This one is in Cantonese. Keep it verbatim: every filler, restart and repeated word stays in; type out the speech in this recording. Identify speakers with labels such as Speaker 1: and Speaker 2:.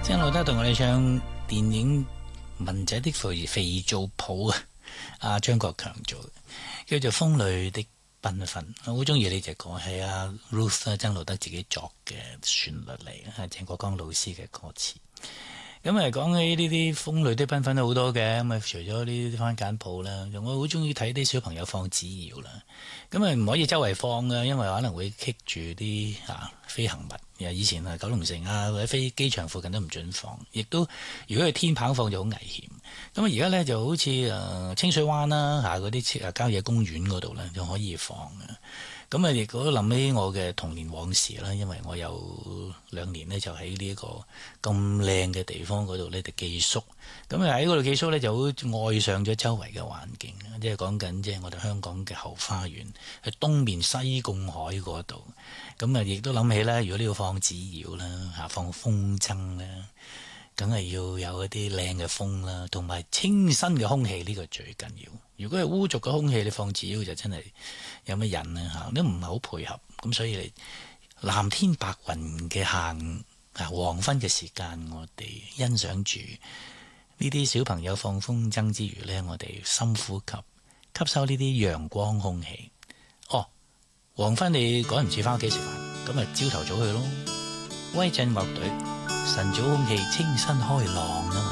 Speaker 1: 張路德同我哋唱電影《文仔的肥肥皂泡》啊，阿張國強做嘅，叫做《風裏的繽紛》。我好中意呢隻歌，係阿 Ruth 張路德自己作嘅旋律嚟嘅，係鄭國江老師嘅歌詞。咁啊，講起呢啲風裏的繽紛都好多嘅，咁啊除咗呢啲番梘泡啦，我好中意睇啲小朋友放紙鷂啦。咁啊唔可以周圍放嘅，因為可能會棘住啲啊飛行物。以前啊九龍城啊或者飛機場附近都唔准放，亦都如果係天棚放就好危險。咁啊而家咧就好似誒清水灣啦嚇嗰啲郊野公園嗰度咧就可以放嘅。咁啊，亦都諗起我嘅童年往事啦，因為我有兩年呢，就喺呢一個咁靚嘅地方嗰度呢，就寄宿。咁啊喺嗰度寄宿呢，就好愛上咗周圍嘅環境，即係講緊即係我哋香港嘅後花園，喺東面西貢海嗰度。咁啊，亦都諗起咧，如果你要放紙鷂啦，嚇放風箏啦，梗係要有一啲靚嘅風啦，同埋清新嘅空氣，呢個最緊要。如果係污濁嘅空氣，你放紙鷂就真係有乜癮啊嚇，都唔係好配合。咁所以你藍天白雲嘅下午啊，黃昏嘅時間，我哋欣賞住呢啲小朋友放風箏之餘呢，我哋深呼吸，吸收呢啲陽光空氣。哦，黃昏你趕唔切翻屋企食飯，咁啊朝頭早去咯。威震樂隊，晨早空氣清新開朗啊嘛。